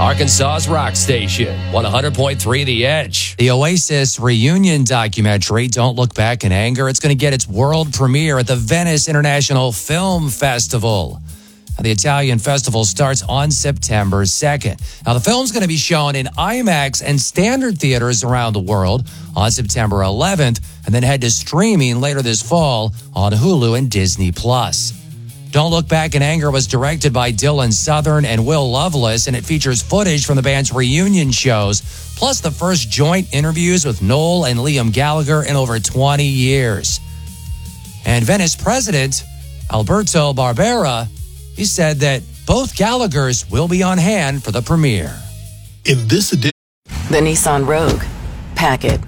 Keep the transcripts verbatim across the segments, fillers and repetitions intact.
Arkansas's rock station, one hundred point three The Edge. The Oasis reunion documentary, Don't Look Back in Anger, it's going to get its world premiere at the Venice International Film Festival. Now, the Italian festival starts on September second. Now, the film's going to be shown in IMAX and standard theaters around the world on September eleventh, and then head to streaming later this fall on Hulu and Disney Plus. Don't Look Back in Anger was directed by Dylan Southern and Will Lovelace, and it features footage from the band's reunion shows, plus the first joint interviews with Noel and Liam Gallagher in over twenty years. And Venice president Alberto Barbera, he said that both Gallaghers will be on hand for the premiere. In this edition, the Nissan Rogue. Pack it.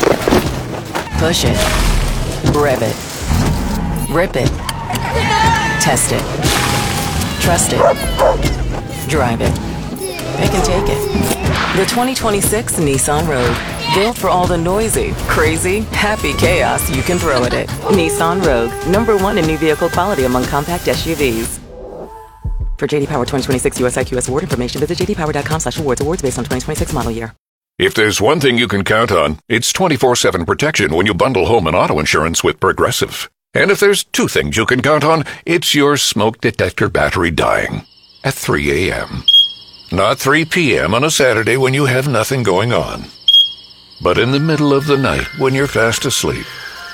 Push it. Rev it. Rip it. Test it. Trust it. Drive it. Pick and take it. The twenty twenty-six Nissan Rogue. Built for all the noisy, crazy, happy chaos you can throw at it. Nissan Rogue. Number one in new vehicle quality among compact S U Vs. For J D Power twenty twenty-six U S I Q S award information, visit j d power dot com slash awards. Awards based on twenty twenty-six model year. If there's one thing you can count on, it's twenty-four seven protection when you bundle home and auto insurance with Progressive. And if there's two things you can count on, it's your smoke detector battery dying at three a.m. Not three p.m. on a Saturday when you have nothing going on, but in the middle of the night when you're fast asleep.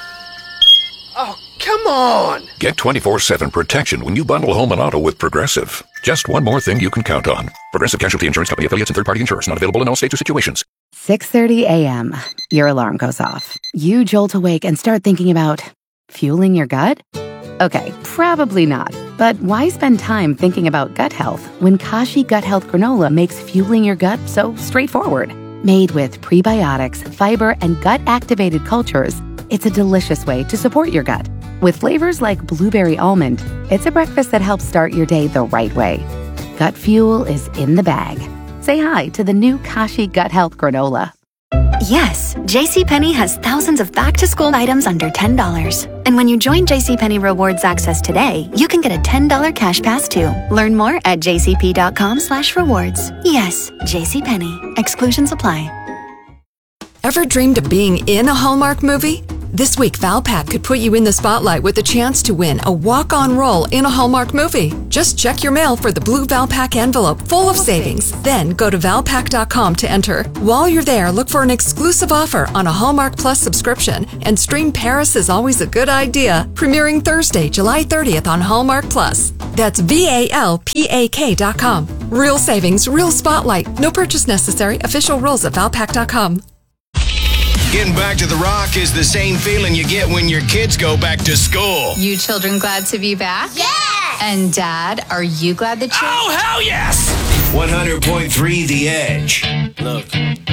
Oh, come on! Get twenty-four seven protection when you bundle home and auto with Progressive. Just one more thing you can count on. Progressive Casualty Insurance Company, affiliates, and third-party insurers. Not available in all states or situations. six thirty a.m. Your alarm goes off. You jolt awake and start thinking about fueling your gut? Okay, probably not. But why spend time thinking about gut health when Kashi Gut Health Granola makes fueling your gut so straightforward? Made with prebiotics, fiber, and gut-activated cultures, it's a delicious way to support your gut. With flavors like blueberry almond, it's a breakfast that helps start your day the right way. Gut fuel is in the bag. Say hi to the new Kashi Gut Health Granola. Yes, JCPenney has thousands of back-to-school items under ten dollars. And when you join JCPenney Rewards Access today, you can get a ten dollars cash pass too. Learn more at jcp.com slash rewards. Yes, JCPenney. Exclusions apply. Ever dreamed of being in a Hallmark movie? This week, Valpak could put you in the spotlight with a chance to win a walk-on role in a Hallmark movie. Just check your mail for the blue Valpak envelope full of savings. Then go to valpak dot com to enter. While you're there, look for an exclusive offer on a Hallmark Plus subscription and stream Paris is Always a Good Idea, premiering Thursday, July thirtieth on Hallmark Plus. That's V A L P A K dot com. Real savings, real spotlight. No purchase necessary. Official rules at valpak dot com. Getting back to the Rock is the same feeling you get when your kids go back to school. You children glad to be back? Yeah! And Dad, are you glad that you're... Oh, hell yes! one hundred point three The Edge. Look,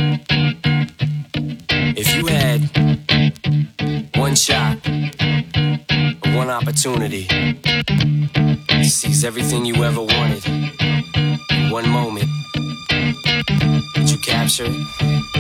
if you had one shot, one opportunity to seize everything you ever wanted in one moment, would you capture it?